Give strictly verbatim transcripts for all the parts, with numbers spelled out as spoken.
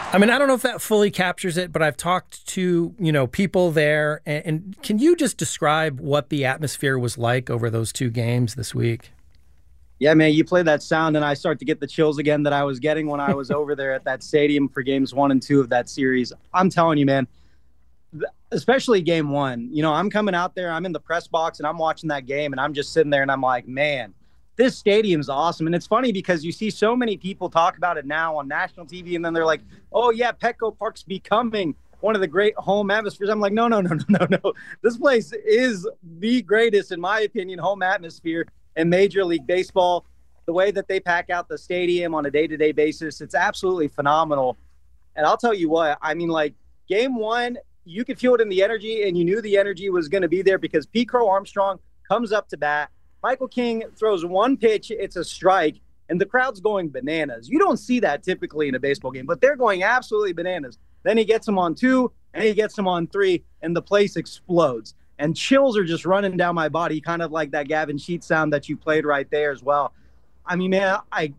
I mean, I don't know if that fully captures it, but I've talked to, you know, people there. And, and can you just describe what the atmosphere was like over those two games this week? Yeah, man, you play that sound and I start to get the chills again that I was getting when I was over there at that stadium for games one and two of that series. I'm telling you, man, especially game one, you know, I'm coming out there, I'm in the press box and I'm watching that game and I'm just sitting there and I'm like, man, this stadium's awesome. And it's funny because you see so many people talk about it now on national T V and then they're like, oh yeah, Petco Park's becoming one of the great home atmospheres. I'm like, no, no, no, no, no, no. This place is the greatest, in my opinion, home atmosphere in Major League Baseball. The way that they pack out the stadium on a day-to-day basis, it's absolutely phenomenal. And I'll tell you what, I mean, like, game one, you could feel it in the energy, and you knew the energy was going to be there because Pete Crow Armstrong comes up to bat. Michael King throws one pitch, it's a strike, and the crowd's going bananas. You don't see that typically in a baseball game, but they're going absolutely bananas. Then he gets them on two, and he gets them on three, and the place explodes. And chills are just running down my body, kind of like that Gavin Sheets sound that you played right there as well. I mean, man, I,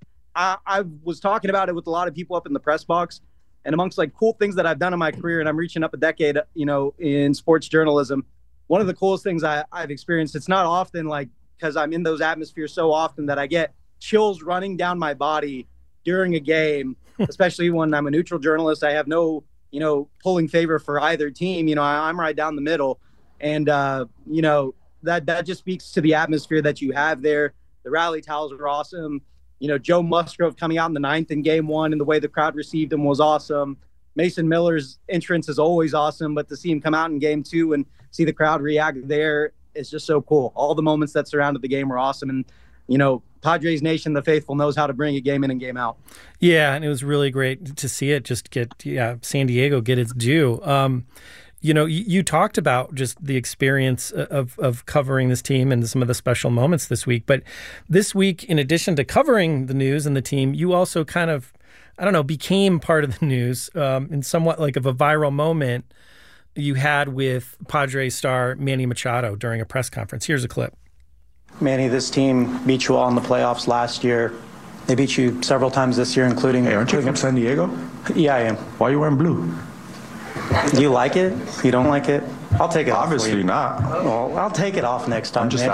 I I was talking about it with a lot of people up in the press box, and amongst like cool things that I've done in my career, and I'm reaching up a decade, you know, in sports journalism. One of the coolest things I, I've experienced, it's not often like, because I'm in those atmospheres so often that I get chills running down my body during a game, especially when I'm a neutral journalist. I have no, you know, pulling favor for either team. You know, I, I'm right down the middle. And, uh, you know, that, that just speaks to the atmosphere that you have there. The rally towels were awesome. You know, Joe Musgrove coming out in the ninth in game one and the way the crowd received him was awesome. Mason Miller's entrance is always awesome, but to see him come out in game two and see the crowd react there is just so cool. All the moments that surrounded the game were awesome. And, you know, Padres Nation, the faithful, knows how to bring a game in and game out. Yeah, and it was really great to see it just get, yeah, San Diego get its due. Um, You know, you, you talked about just the experience of of covering this team and some of the special moments this week. But this week, in addition to covering the news and the team, you also kind of, I don't know, became part of the news um, in somewhat like of a viral moment you had with Padres star Manny Machado during a press conference. Here's a clip. Manny, this team beat you all in the playoffs last year. They beat you several times this year, including... Hey, aren't you from San Diego? Yeah, I am. Why are you wearing blue? Do you like it? You don't like it? I'll take it Obviously off. Obviously not. Well, I'll take it off next time. I'm just man.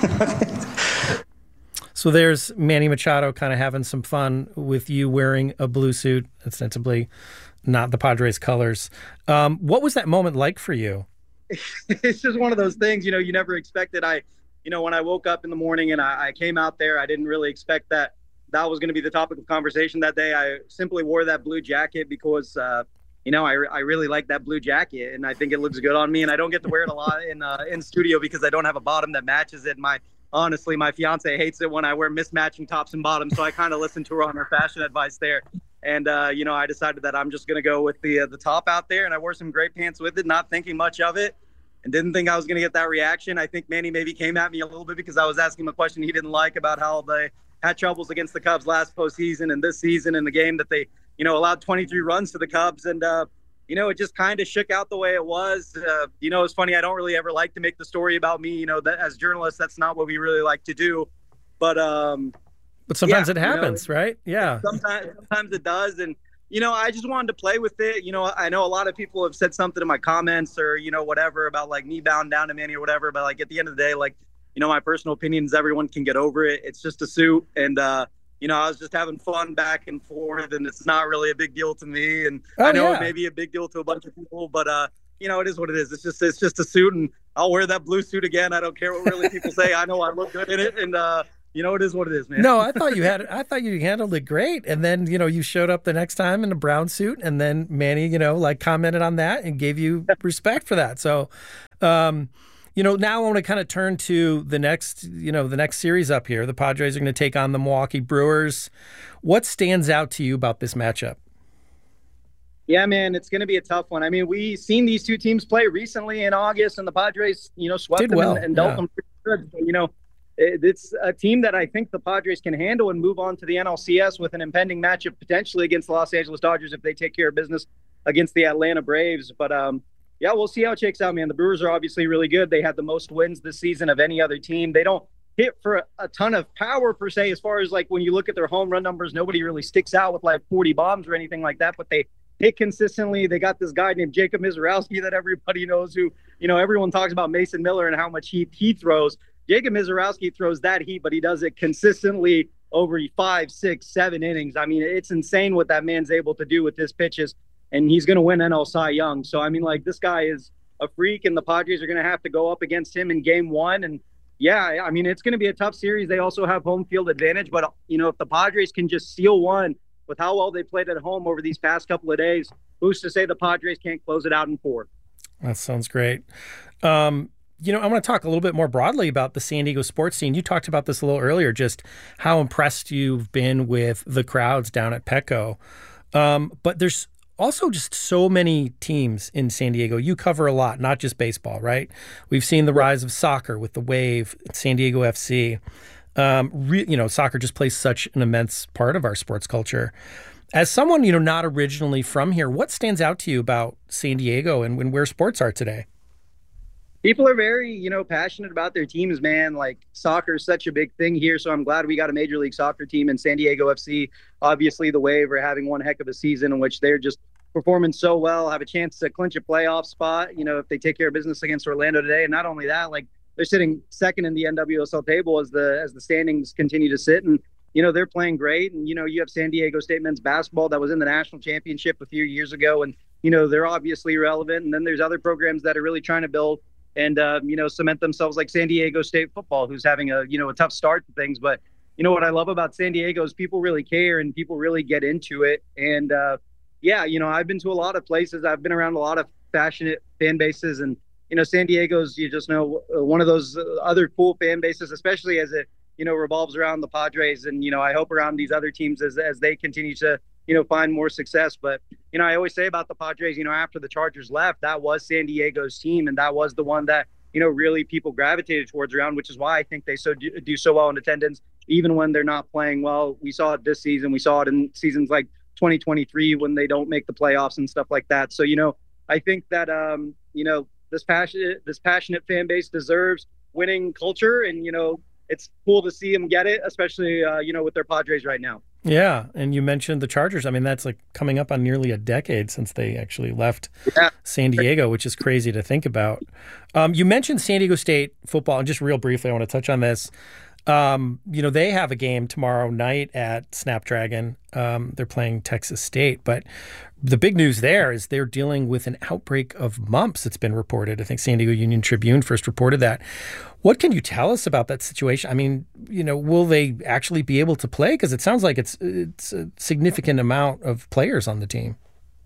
asking. So there's Manny Machado kind of having some fun with you wearing a blue suit, ostensibly not the Padres colors. Um, what was that moment like for you? It's just one of those things, you know, you never expected. I, you know, when I woke up in the morning and I, I came out there, I didn't really expect that that was going to be the topic of conversation that day. I simply wore that blue jacket because, uh, you know, I, I really like that blue jacket and I think it looks good on me, and I don't get to wear it a lot in uh, in studio because I don't have a bottom that matches it. My honestly, my fiance hates it when I wear mismatching tops and bottoms, so I kind of listen to her on her fashion advice there. And uh, you know, I decided that I'm just gonna go with the uh, the top out there, and I wore some great pants with it, not thinking much of it, and didn't think I was gonna get that reaction. I think Manny maybe came at me a little bit because I was asking him a question he didn't like about how they had troubles against the Cubs last postseason and this season in the game that they, you know, allowed twenty-three runs to the Cubs. And, uh, you know, it just kind of shook out the way it was. Uh, you know, it's funny. I don't really ever like to make the story about me, you know, that as journalists, that's not what we really like to do. But, um, but sometimes yeah, it happens, you know, right? Yeah. Sometimes, sometimes it does. And, you know, I just wanted to play with it. You know, I know a lot of people have said something in my comments or, you know, whatever about like me bowing down to Manny or whatever. But like at the end of the day, like, you know, my personal opinion is everyone can get over it. It's just a suit. And, uh, you know, I was just having fun back and forth, and it's not really a big deal to me. And oh, I know yeah. it may be a big deal to a bunch of people, but, uh, you know, it is what it is. It's just it's just a suit, and I'll wear that blue suit again. I don't care what really people say. I know I look good in it, and, uh, you know, it is what it is, man. No, I thought you had, I thought you handled it great. And then, you know, you showed up the next time in a brown suit, and then Manny, you know, like commented on that and gave you respect for that. So, um, you know, now I want to kind of turn to the next, you know, the next series up here. The Padres are going to take on the Milwaukee Brewers. What stands out to you about this matchup? Yeah, man, it's going to be a tough one. I mean, we seen these two teams play recently in August, and the Padres, you know, swept Did them well, and, and dealt yeah. them pretty good. So, you know, it, it's a team that I think the Padres can handle and move on to the N L C S with an impending matchup potentially against the Los Angeles Dodgers if they take care of business against the Atlanta Braves. But, um, yeah, we'll see how it shakes out, man. The Brewers are obviously really good. They had the most wins this season of any other team. They don't hit for a, a ton of power per se, as far as like when you look at their home run numbers, nobody really sticks out with like forty bombs or anything like that, but they hit consistently. They got this guy named Jacob Mizorowski that everybody knows, who, you know, everyone talks about Mason Miller and how much heat he throws. Jacob Mizorowski throws that heat, but he does it consistently over five, six, seven innings. I mean, it's insane what that man's able to do with his pitches, and he's going to win N L Cy Young. So, I mean, like, this guy is a freak, and the Padres are going to have to go up against him in game one. And yeah, I mean, it's going to be a tough series. They also have home field advantage, but, you know, if the Padres can just steal one with how well they played at home over these past couple of days, who's to say the Padres can't close it out in four? That sounds great. Um, you know, I want to talk a little bit more broadly about the San Diego sports scene. You talked about this a little earlier, just how impressed you've been with the crowds down at Petco. Um, but there's also just so many teams in San Diego. You cover a lot, not just baseball, right? We've seen the rise of soccer with the Wave, San Diego F C. Um, re, you know, soccer just plays such an immense part of our sports culture. As someone, you know, not originally from here, what stands out to you about San Diego and, and where sports are today? People are very, you know, passionate about their teams, man. Like, soccer is such a big thing here, so I'm glad we got a Major League Soccer team in San Diego F C. Obviously, the Wave are having one heck of a season in which they're just performing so well, have a chance to clinch a playoff spot, you know, if they take care of business against Orlando today. And not only that, like, they're sitting second in the N W S L table as the as the standings continue to sit. And, you know, they're playing great. And, you know, you have San Diego State men's basketball that was in the national championship a few years ago. And, you know, they're obviously relevant. And then there's other programs that are really trying to build and, um, you know, cement themselves, like San Diego State football, who's having a, you know, a tough start to things. But, you know, what I love about San Diego is people really care and people really get into it. And, uh, yeah, you know, I've been to a lot of places. I've been around a lot of passionate fan bases. And, you know, San Diego's, you just know, one of those other cool fan bases, especially as it, you know, revolves around the Padres. And, you know, I hope around these other teams as, as they continue to, you know, find more success. But, you know, I always say about the Padres, you know, after the Chargers left, that was San Diego's team. And that was the one that, you know, really people gravitated towards around, which is why I think they so do, do so well in attendance, even when they're not playing well. We saw it this season. We saw it in seasons like twenty twenty-three when they don't make the playoffs and stuff like that. So, you know, I think that, um, you know, this passionate, this passionate fan base deserves winning culture. And, you know, it's cool to see them get it, especially, uh, you know, with their Padres right now. Yeah. And you mentioned the Chargers. I mean, that's like coming up on nearly a decade since they actually left yeah. San Diego, which is crazy to think about. Um, you mentioned San Diego State football, and just real briefly, I want to touch on this. Um, you know, they have a game tomorrow night at Snapdragon. Um, they're playing Texas State, but the big news there is they're dealing with an outbreak of mumps. It's been reported. I think San Diego Union Tribune first reported that. What can you tell us about that situation? I mean, you know, will they actually be able to play? Because it sounds like it's it's a significant amount of players on the team.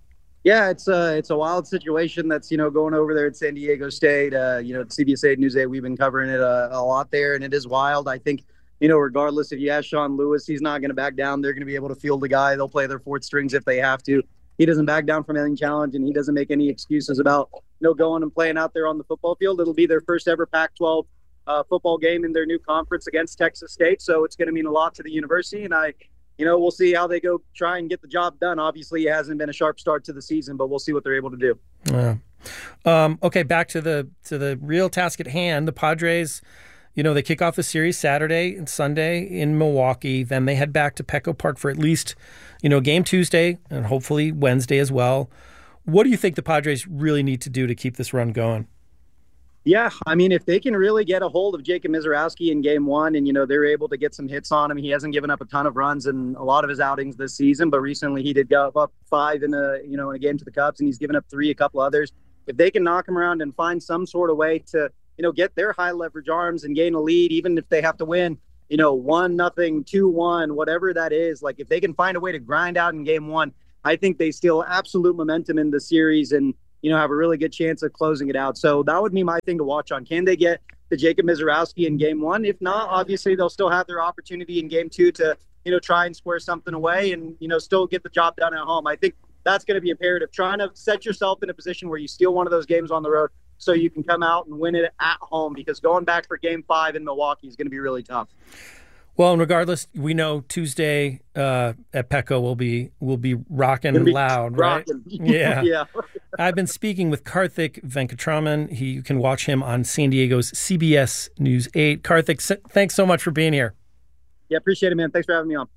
Yeah, it's a, it's a wild situation that's, you know, going over there at San Diego State. Uh, you know, at C B S eight News eight, we've been covering it a, a lot there, and it is wild. I think, you know, regardless if you ask Sean Lewis, he's not going to back down. They're going to be able to field a guy. They'll play their fourth strings if they have to. He doesn't back down from any challenge, and he doesn't make any excuses about, you know, going and playing out there on the football field. It'll be their first ever Pac twelve uh, football game in their new conference against Texas State, so it's going to mean a lot to the university, and I – you know, we'll see how they go try and get the job done. Obviously, it hasn't been a sharp start to the season, but we'll see what they're able to do. Yeah. Um, okay, back to the to the real task at hand. The Padres, you know, they kick off the series Saturday and Sunday in Milwaukee. Then they head back to Petco Park for at least, you know, game Tuesday and hopefully Wednesday as well. What do you think the Padres really need to do to keep this run going? Yeah, I mean, if they can really get a hold of Jacob Mizorowski in game one and, you know, they're able to get some hits on him. He hasn't given up a ton of runs in a lot of his outings this season, but recently he did go up five in a, you know, in a game to the Cubs, and he's given up three, a couple others. If they can knock him around and find some sort of way to, you know, get their high leverage arms and gain a lead, even if they have to win, you know, one, nothing, two, one, whatever that is, like if they can find a way to grind out in game one, I think they steal absolute momentum in the series and, you know, have a really good chance of closing it out. So that would be my thing to watch on. Can they get to Jacob Mizorowski in game one? If not, obviously they'll still have their opportunity in game two to, you know, try and square something away and, you know, still get the job done at home. I think that's going to be imperative, trying to set yourself in a position where you steal one of those games on the road so you can come out and win it at home, because going back for game five in Milwaukee is going to be really tough. Well, and regardless, we know Tuesday uh, at Petco will be will be rocking loud, rockin'. right? Yeah. yeah. I've been speaking with Karthik Venkatraman. He, you can watch him on San Diego's C B S News eight. Karthik, thanks so much for being here. Yeah, appreciate it, man. Thanks for having me on.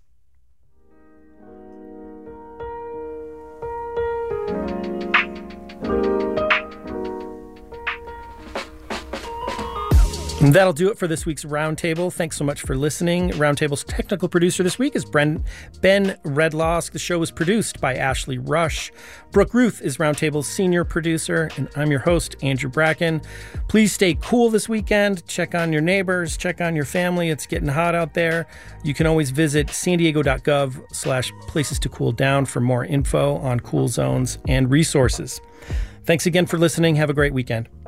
And that'll do it for this week's Roundtable. Thanks so much for listening. Roundtable's technical producer this week is Ben Redlosk. The show was produced by Ashley Rush. Brooke Ruth is Roundtable's senior producer, and I'm your host, Andrew Bracken. Please stay cool this weekend. Check on your neighbors. Check on your family. It's getting hot out there. You can always visit san diego dot gov slash places to cool down for more info on cool zones and resources. Thanks again for listening. Have a great weekend.